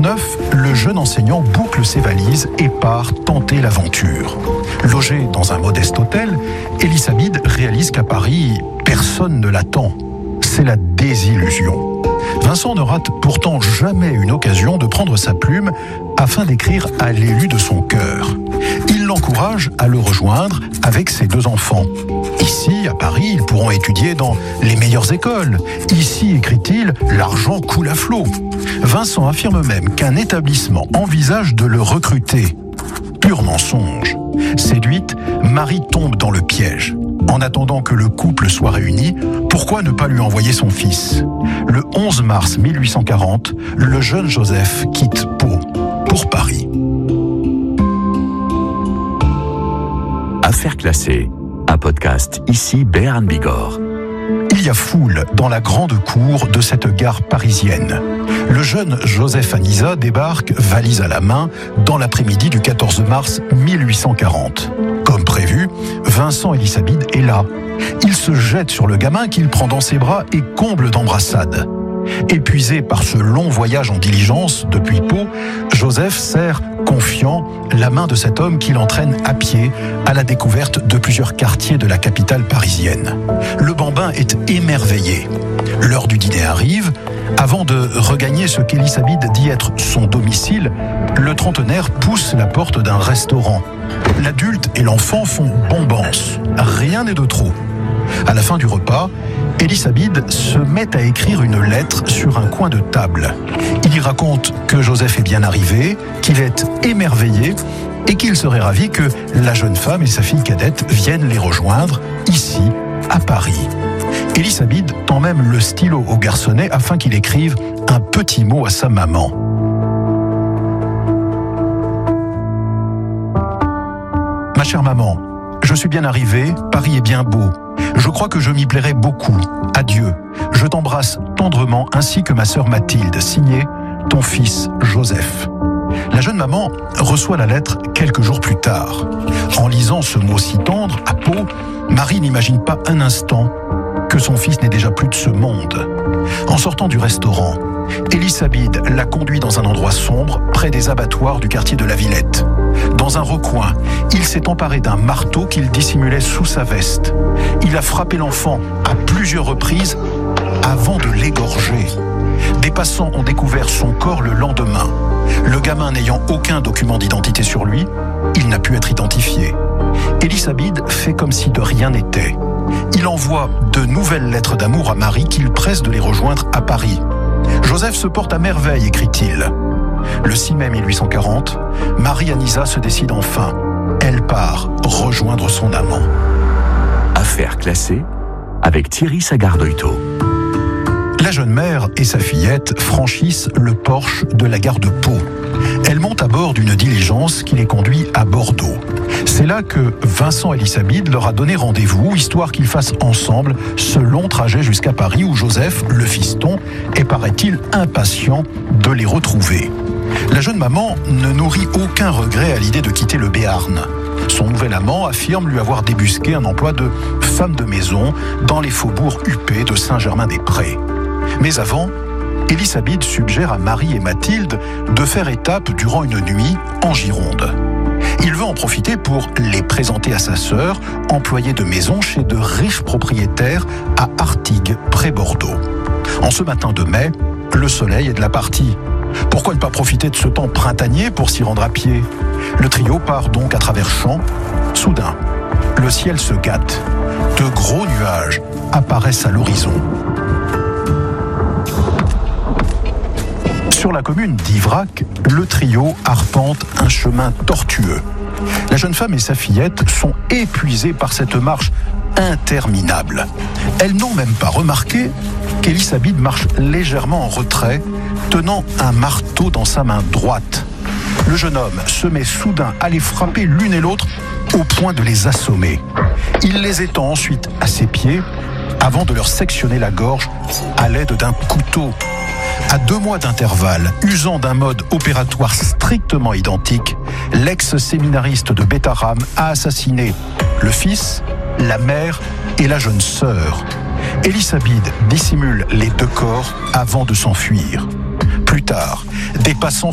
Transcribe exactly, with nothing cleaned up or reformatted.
soixante-neuf, le jeune enseignant boucle ses valises et part tenter l'aventure. Logé dans un modeste hôtel, Elisabeth réalise qu'à Paris, personne ne l'attend. C'est la désillusion. Vincent ne rate pourtant jamais une occasion de prendre sa plume afin d'écrire à l'élu de son cœur. Il l'encourage à le rejoindre avec ses deux enfants. Ici, à Paris, ils pourront étudier dans les meilleures écoles. Ici, écrit-il, l'argent coule à flot. Vincent affirme même qu'un établissement envisage de le recruter. Pur mensonge. Séduite, Marie tombe dans le piège. En attendant que le couple soit réuni, pourquoi ne pas lui envoyer son fils ? Le onze mars mille huit cent quarante, le jeune Joseph quitte Pau pour Paris. Affaires classées, un podcast ici Béarn Bigorre. Il y a foule dans la grande cour de cette gare parisienne. Le jeune Joseph Anisa débarque, valise à la main, dans l'après-midi du quatorze mars mille huit cent quarante. Comme prévu, Vincent Elisabeth est là. Il se jette sur le gamin qu'il prend dans ses bras et comble d'embrassades. Épuisé par ce long voyage en diligence depuis Pau, Joseph serre, confiant, la main de cet homme qui l'entraîne à pied à la découverte de plusieurs quartiers de la capitale parisienne. Le bambin est émerveillé. L'heure du dîner arrive. Avant de regagner ce qu'Elisabeth dit être son domicile, le trentenaire pousse la porte d'un restaurant. L'adulte et l'enfant font bombance. Rien n'est de trop. À la fin du repas, Elisabeth se met à écrire une lettre sur un coin de table. Il y raconte que Joseph est bien arrivé, qu'il est émerveillé et qu'il serait ravi que la jeune femme et sa fille cadette viennent les rejoindre ici, à Paris. Elisabeth tend même le stylo au garçonnet afin qu'il écrive un petit mot à sa maman. Ma chère maman, je suis bien arrivé, Paris est bien beau. Je crois que je m'y plairai beaucoup. Adieu. Je t'embrasse tendrement ainsi que ma sœur Mathilde. Signé ton fils Joseph. La jeune maman reçoit la lettre quelques jours plus tard. En lisant ce mot si tendre, à Pau, Marie n'imagine pas un instant que son fils n'est déjà plus de ce monde. En sortant du restaurant, Elisabeth la conduit dans un endroit sombre, près des abattoirs du quartier de la Villette. Dans un recoin, il s'est emparé d'un marteau qu'il dissimulait sous sa veste. Il a frappé l'enfant à plusieurs reprises avant de l'égorger. Des passants ont découvert son corps le lendemain. Le gamin n'ayant aucun document d'identité sur lui, il n'a pu être identifié. Elisabeth fait comme si de rien n'était. Il envoie de nouvelles lettres d'amour à Marie qu'il presse de les rejoindre à Paris. Joseph se porte à merveille, écrit-il. Le six mai mille huit cent quarante, Marie Anisa se décide enfin. Elle part rejoindre son amant. Affaires classées avec Thierry Sagardoito. La jeune mère et sa fillette franchissent le porche de la gare de Pau. Elles montent à bord d'une diligence qui les conduit à Bordeaux. C'est là que Vincent Elisabeth leur a donné rendez-vous, histoire qu'ils fassent ensemble ce long trajet jusqu'à Paris où Joseph, le fiston, est, paraît-il, impatient de les retrouver. La jeune maman ne nourrit aucun regret à l'idée de quitter le Béarn. Son nouvel amant affirme lui avoir débusqué un emploi de femme de maison dans les faubourgs huppés de Saint-Germain-des-Prés. Mais avant, Elisabeth suggère à Marie et Mathilde de faire étape durant une nuit en Gironde. Il veut en profiter pour les présenter à sa sœur, employée de maison chez de riches propriétaires à Artigues, près Bordeaux. En ce matin de mai, le soleil est de la partie. Pourquoi ne pas profiter de ce temps printanier pour s'y rendre à pied ? Le trio part donc à travers champs. Soudain, le ciel se gâte. De gros nuages apparaissent à l'horizon. Sur la commune d'Ivrac, le trio arpente un chemin tortueux. La jeune femme et sa fillette sont épuisées par cette marche interminable. Elles n'ont même pas remarqué qu'Elisabeth marche légèrement en retrait, tenant un marteau dans sa main droite. Le jeune homme se met soudain à les frapper l'une et l'autre au point de les assommer. Il les étend ensuite à ses pieds avant de leur sectionner la gorge à l'aide d'un couteau. À deux mois d'intervalle, usant d'un mode opératoire strictement identique, l'ex-séminariste de Bétharram a assassiné le fils, la mère et la jeune sœur. Elisabeth dissimule les deux corps avant de s'enfuir. Plus tard, des passants